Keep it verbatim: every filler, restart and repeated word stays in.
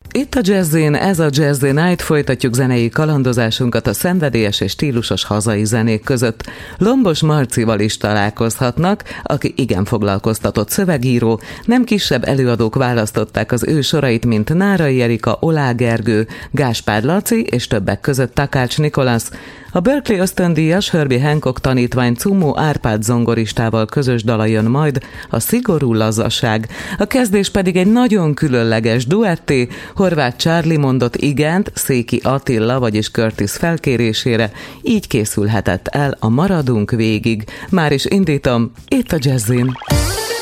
Itt a Jazzin, ez a Jazzy Night, folytatjuk zenei kalandozásunkat a szenvedélyes és stílusos hazai zenék között. Lombos Marcival is találkozhatnak, aki igen foglalkoztatott szövegíró, nem kisebb előadók választották az ő sorait, mint Nárai Erika, Olá Gergő, Gáspár Laci és többek között Takács Nikolasz. A Berkeley ösztöndíjas Herbie Hancock tanítvány Cumó Árpád zongoristával közös dala jön majd, a Szigorú lazaság. A kezdés pedig egy nagyon különleges duetté, Horváth Charlie mondott igent Széki Attila, vagyis Curtis felkérésére, így készülhetett el a Maradunk végig. Már is indítom, itt a Jazzin.